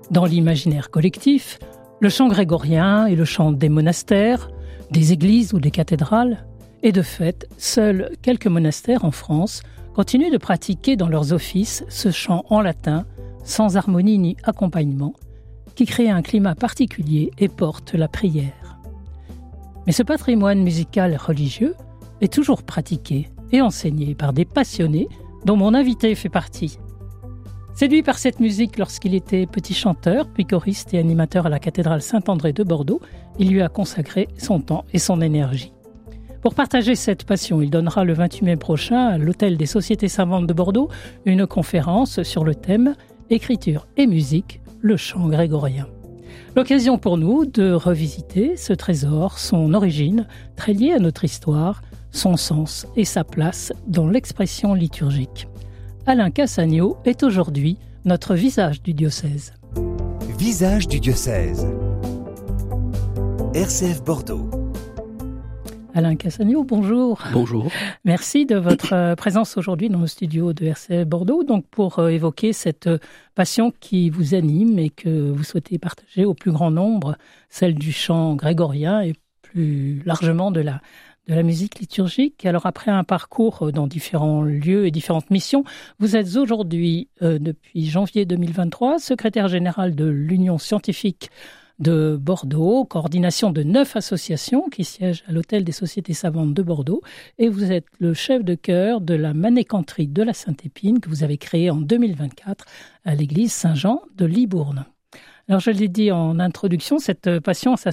Dans l'imaginaire collectif, le chant grégorien est le chant des monastères, des églises ou des cathédrales. Et de fait, seuls quelques monastères en France continuent de pratiquer dans leurs offices ce chant en latin, sans harmonie ni accompagnement, qui crée un climat particulier et porte la prière. Mais ce patrimoine musical religieux est toujours pratiqué et enseigné par des passionnés dont mon invité fait partie. Séduit par cette musique lorsqu'il était petit chanteur, puis choriste et animateur à la cathédrale Saint-André de Bordeaux, il lui a consacré son temps et son énergie. Pour partager cette passion, il donnera le 28 mai prochain à l'Hôtel des Sociétés Savantes de Bordeaux une conférence sur le thème « Écriture et musique, le chant grégorien ». L'occasion pour nous de revisiter ce trésor, son origine, très liée à notre histoire, son sens et sa place dans l'expression liturgique. Alain Cassagno est aujourd'hui notre visage du diocèse. Visage du diocèse. RCF Bordeaux. Alain Cassagno, bonjour. Bonjour. Merci de votre présence aujourd'hui dans le studio de RCF Bordeaux, donc pour évoquer cette passion qui vous anime et que vous souhaitez partager au plus grand nombre, celle du chant grégorien et plus largement de la musique liturgique. Alors après un parcours dans différents lieux et différentes missions, vous êtes aujourd'hui, depuis janvier 2023, secrétaire général de l'Union scientifique de Bordeaux, coordination de 9 associations qui siègent à l'Hôtel des Sociétés Savantes de Bordeaux, et vous êtes le chef de chœur de la Manécanterie de la Sainte-Épine que vous avez créée en 2024 à l'église Saint-Jean de Libourne. Alors je l'ai dit en introduction, cette passion, ça